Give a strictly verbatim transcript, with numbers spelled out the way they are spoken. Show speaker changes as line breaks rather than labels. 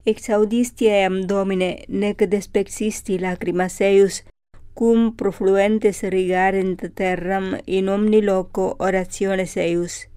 exaudisti eam Domine, nec despecisti lacrimas eius, cum profluentes rigarent terram in omni loco orationes eius.